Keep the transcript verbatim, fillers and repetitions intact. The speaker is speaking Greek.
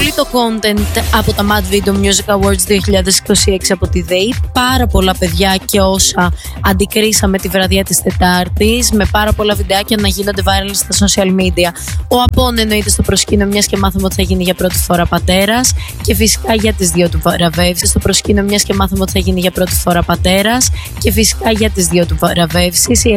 πολύ το content από τα Mad Video Music Awards δύο χιλιάδες είκοσι έξι από τη ΔΕΗ. Πάρα πολλά παιδιά και όσα αντικρίσαμε τη βραδιά της Τετάρτης, με πάρα πολλά βιντεάκια να γίνονται viral στα social media. Ο Απόν εννοείται στο προσκήνιο, μιας και μάθαμε ότι θα γίνει για πρώτη φορά πατέρας. Και φυσικά για τις δύο του βραβεύσεις. Στο προσκήνιο, μιας και μάθαμε ότι θα γίνει για πρώτη φορά πατέρας. Και φυσικά για τις δύο του βραβεύσεις.